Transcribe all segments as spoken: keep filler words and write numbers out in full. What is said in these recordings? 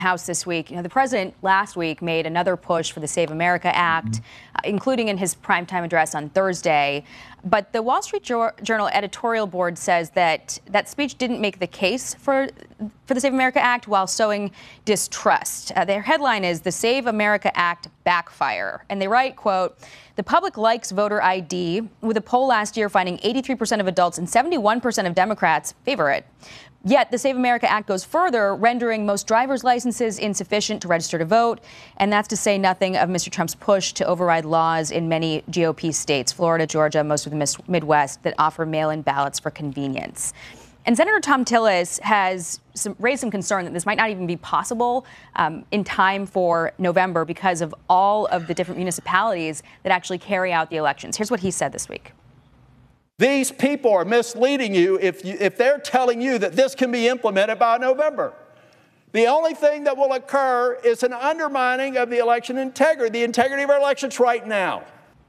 House this week. You know, the president last week made another push for the Save America Act, uh, including in his primetime address on Thursday. But the Wall Street Journal editorial board says that that speech didn't make the case for for the Save America Act while sowing distrust. Uh, their headline is "The Save America Act Backfire." And they write, quote, "The public likes voter I D, with a poll last year finding eighty-three percent of adults and seventy-one percent of Democrats favor it. Yet the Save America Act goes further, rendering most driver's licenses insufficient to register to vote. And that's to say nothing of Mister Trump's push to override laws in many G O P states, Florida, Georgia, most of the Midwest, that offer mail-in ballots for convenience." And Senator Thom Tillis has some, raised some concern that this might not even be possible um, in time for November because of all of the different municipalities that actually carry out the elections. Here's what he said this week. These people are misleading you if, you if they're telling you that this can be implemented by November. The only thing that will occur is an undermining of the election integrity, the integrity of our elections right now.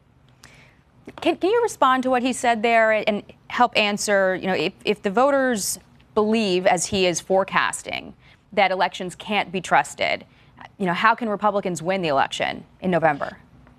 Can, can you respond to what he said there and help answer, you know, if, if the voters believe, as he is forecasting, that elections can't be trusted, you know, how can Republicans win the election in November?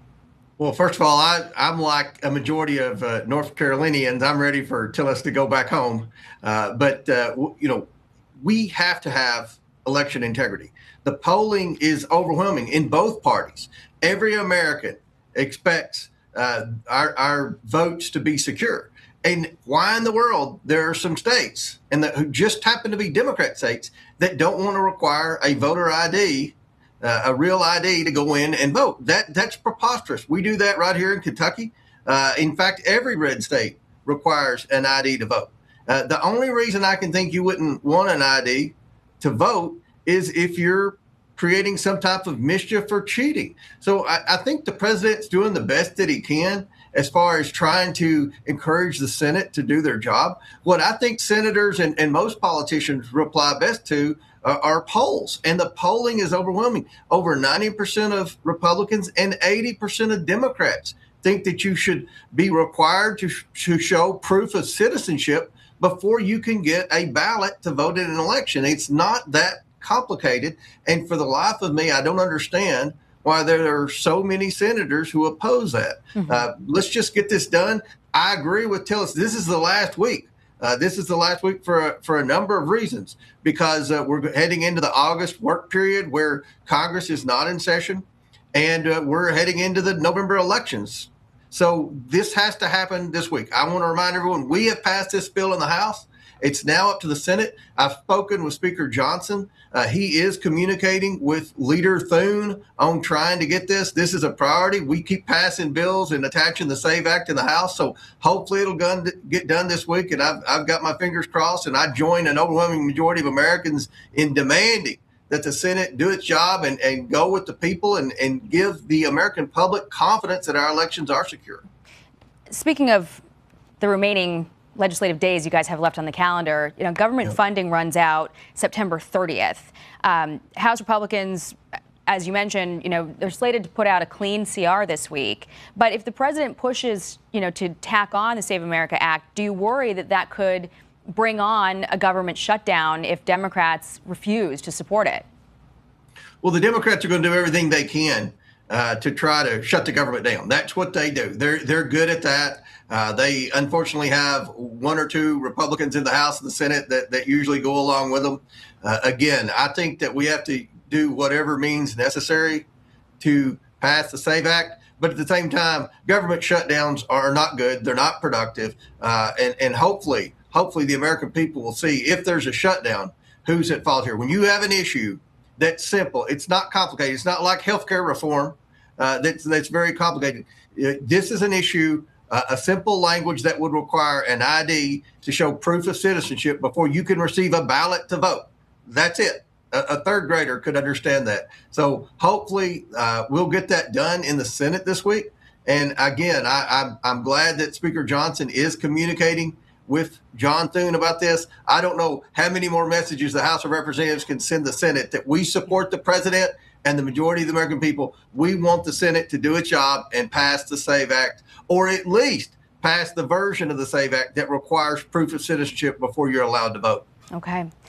Well, first of all, I, I'm like a majority of uh, North Carolinians. I'm ready for Tillis to go back home. Uh, but, uh, w- you know, we have to have election integrity. The polling is overwhelming in both parties. Every American expects uh, our, our votes to be secure. And why in the world there are some states, and that who just happen to be Democrat states, that don't want to require a voter I D, uh, a real I D, to go in and vote? That that's preposterous. We do that right here in Kentucky. Uh, in fact, every red state requires an I D to vote. Uh, the only reason I can think you wouldn't want an I D to vote is if you're creating some type of mischief or cheating. So I, I think the president's doing the best that he can as far as trying to encourage the Senate to do their job. What I think senators and, and most politicians reply best to uh, are polls. And the polling is overwhelming. Over ninety percent of Republicans and eighty percent of Democrats think that you should be required to, to show proof of citizenship before you can get a ballot to vote in an election. It's not that complicated. And for the life of me, I don't understand why there are so many senators who oppose that. Mm-hmm. Uh, let's just get this done. I agree with Tillis. This is the last week. Uh, this is the last week for a, for a number of reasons, because uh, we're heading into the August work period where Congress is not in session, and uh, we're heading into the November elections. So this has to happen this week. I want to remind everyone, we have passed this bill in the House. It's now up to the Senate. I've spoken with Speaker Johnson. Uh, he is communicating with Leader Thune on trying to get this. This is a priority. We keep passing bills and attaching the SAVE Act in the House. So hopefully it'll gun- get done this week. And I've, I've got my fingers crossed. And I join an overwhelming majority of Americans in demanding that the Senate do its job and, and go with the people and, and give the American public confidence that our elections are secure. Speaking of the remaining legislative days you guys have left on the calendar, you know, government yep. funding runs out September thirtieth. Um, House Republicans, as you mentioned, you know, they're slated to put out a clean C R this week. But if the president pushes, you know, to tack on the Save America Act, do you worry that that could bring on a government shutdown if Democrats refuse to support it? Well, the Democrats are going to do everything they can uh, to try to shut the government down. That's what they do. They're they're good at that. Uh, they unfortunately have one or two Republicans in the House and the Senate that, that usually go along with them. Uh, again, I think that we have to do whatever means necessary to pass the SAVE Act. But at the same time, government shutdowns are not good. They're not productive. Uh, and, and hopefully, hopefully the American people will see if there's a shutdown, who's at fault here. When you have an issue that's simple, it's not complicated. It's not like healthcare reform uh, that's, that's very complicated. Uh, this is an issue. Uh, a simple language that would require an I D to show proof of citizenship before you can receive a ballot to vote. That's it. A, a third grader could understand that. So hopefully uh, we'll get that done in the Senate this week. And again, I, I'm, I'm glad that Speaker Johnson is communicating with John Thune about this. I don't know how many more messages the House of Representatives can send the Senate that we support the president and the majority of the American people. We want the Senate to do its job and pass the SAVE Act, or at least pass the version of the SAVE Act that requires proof of citizenship before you're allowed to vote. Okay.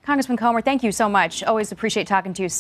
Congressman Comer, thank you so much. Always appreciate talking to you.